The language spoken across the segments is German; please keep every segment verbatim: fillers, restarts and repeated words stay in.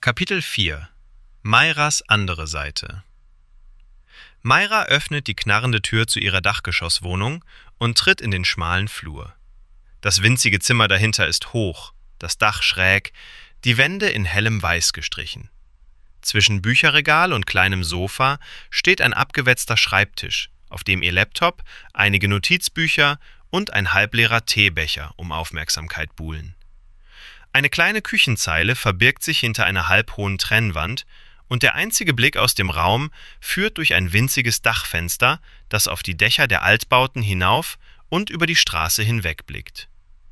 Kapitel vier. Mayras andere Seite. Mayra öffnet die knarrende Tür zu ihrer Dachgeschosswohnung und tritt in den schmalen Flur. Das winzige Zimmer dahinter ist hoch, das Dach schräg, die Wände in hellem Weiß gestrichen. Zwischen Bücherregal und kleinem Sofa steht ein abgewetzter Schreibtisch, auf dem ihr Laptop, einige Notizbücher und ein halbleerer Teebecher um Aufmerksamkeit buhlen. Eine kleine Küchenzeile verbirgt sich hinter einer halbhohen Trennwand und der einzige Blick aus dem Raum führt durch ein winziges Dachfenster, das auf die Dächer der Altbauten hinauf und über die Straße hinweg blickt.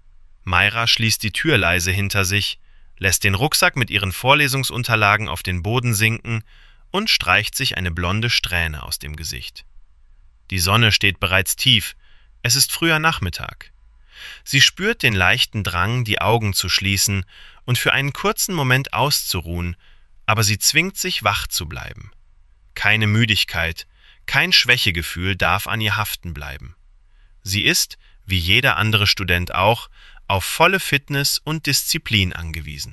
Mayra schließt die Tür leise hinter sich, lässt den Rucksack mit ihren Vorlesungsunterlagen auf den Boden sinken und streicht sich eine blonde Strähne aus dem Gesicht. Die Sonne steht bereits tief, es ist früher Nachmittag. Sie spürt den leichten Drang, die Augen zu schließen und für einen kurzen Moment auszuruhen, aber sie zwingt sich, wach zu bleiben. Keine Müdigkeit, kein Schwächegefühl darf an ihr haften bleiben. Sie ist, wie jeder andere Student auch, auf volle Fitness und Disziplin angewiesen.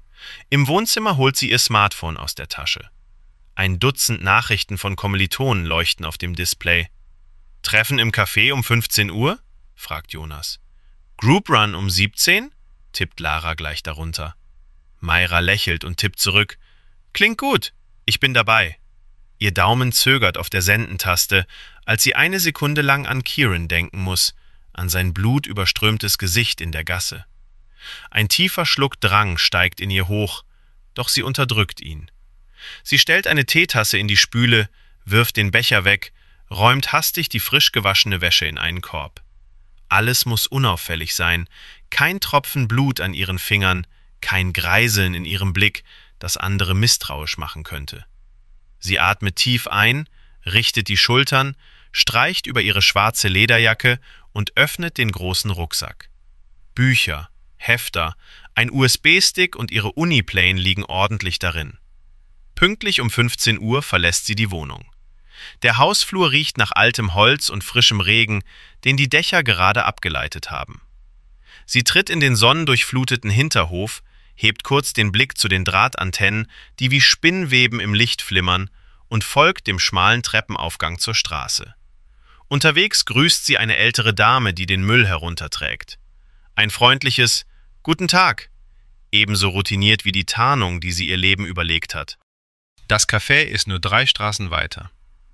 Im Wohnzimmer holt sie ihr Smartphone aus der Tasche. Ein Dutzend Nachrichten von Kommilitonen leuchten auf dem Display. »Treffen im Café um fünfzehn Uhr?« fragt Jonas. »Group Run um siebzehn?« tippt Lara gleich darunter. Mayra lächelt und tippt zurück. »Klingt gut, ich bin dabei.« Ihr Daumen zögert auf der Sendentaste, als sie eine Sekunde lang an Kieran denken muss, an sein blutüberströmtes Gesicht in der Gasse. Ein tiefer Schluck Drang steigt in ihr hoch, doch sie unterdrückt ihn. Sie stellt eine Teetasse in die Spüle, wirft den Becher weg, räumt hastig die frisch gewaschene Wäsche in einen Korb. Alles muss unauffällig sein, kein Tropfen Blut an ihren Fingern, kein Greiseln in ihrem Blick, das andere misstrauisch machen könnte. Sie atmet tief ein, richtet die Schultern, streicht über ihre schwarze Lederjacke und öffnet den großen Rucksack. Bücher, Hefter, ein U S B-Stick und ihre Uniplane liegen ordentlich darin. Pünktlich um fünfzehn Uhr verlässt sie die Wohnung. Der Hausflur riecht nach altem Holz und frischem Regen, den die Dächer gerade abgeleitet haben. Sie tritt in den sonnendurchfluteten Hinterhof, hebt kurz den Blick zu den Drahtantennen, die wie Spinnweben im Licht flimmern, und folgt dem schmalen Treppenaufgang zur Straße. Unterwegs grüßt sie eine ältere Dame, die den Müll herunterträgt. Ein freundliches »Guten Tag«, ebenso routiniert wie die Tarnung, die sie ihr Leben überlegt hat. Das Café ist nur drei Straßen weiter.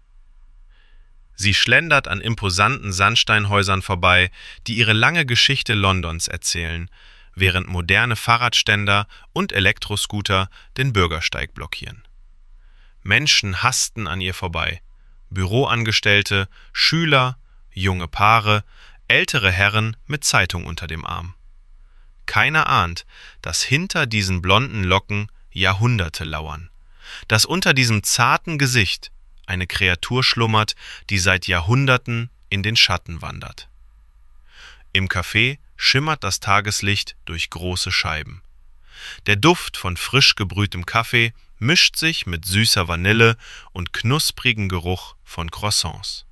Sie schlendert an imposanten Sandsteinhäusern vorbei, die ihre lange Geschichte Londons erzählen, während moderne Fahrradständer und Elektroscooter den Bürgersteig blockieren. Menschen hasten an ihr vorbei. Büroangestellte, Schüler, junge Paare, ältere Herren mit Zeitung unter dem Arm. Keiner ahnt, dass hinter diesen blonden Locken Jahrhunderte lauern, dass unter diesem zarten Gesicht eine Kreatur schlummert, die seit Jahrhunderten in den Schatten wandert. Im Café schimmert das Tageslicht durch große Scheiben. Der Duft von frisch gebrühtem Kaffee mischt sich mit süßer Vanille und knusprigem Geruch von Croissants.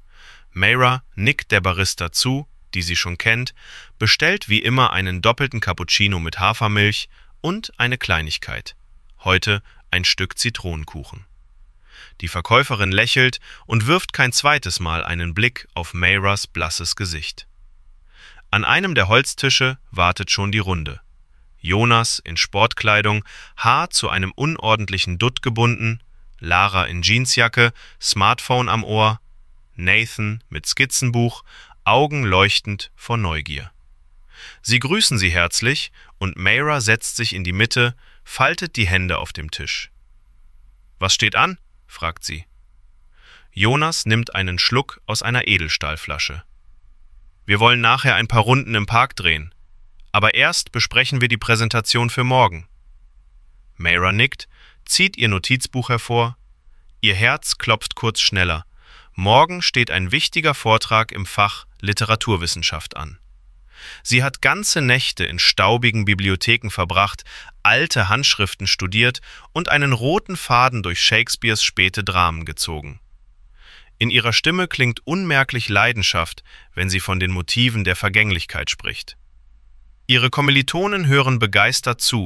Mayra nickt der Barista zu, die sie schon kennt, bestellt wie immer einen doppelten Cappuccino mit Hafermilch und eine Kleinigkeit, heute ein Stück Zitronenkuchen. Die Verkäuferin lächelt und wirft kein zweites Mal einen Blick auf Mayras blasses Gesicht. An einem der Holztische wartet schon die Runde. Jonas in Sportkleidung, Haar zu einem unordentlichen Dutt gebunden, Lara in Jeansjacke, Smartphone am Ohr, Nathan mit Skizzenbuch, Augen leuchtend vor Neugier. Sie grüßen sie herzlich und Mayra setzt sich in die Mitte, faltet die Hände auf dem Tisch. »Was steht an?« fragt sie. Jonas nimmt einen Schluck aus einer Edelstahlflasche. »Wir wollen nachher ein paar Runden im Park drehen. Aber erst besprechen wir die Präsentation für morgen.« Mayra nickt, zieht ihr Notizbuch hervor. Ihr Herz klopft kurz schneller. Morgen steht ein wichtiger Vortrag im Fach Literaturwissenschaft an. Sie hat ganze Nächte in staubigen Bibliotheken verbracht, alte Handschriften studiert und einen roten Faden durch Shakespeares späte Dramen gezogen. In ihrer Stimme klingt unmerklich Leidenschaft, wenn sie von den Motiven der Vergänglichkeit spricht. Ihre Kommilitonen hören begeistert zu,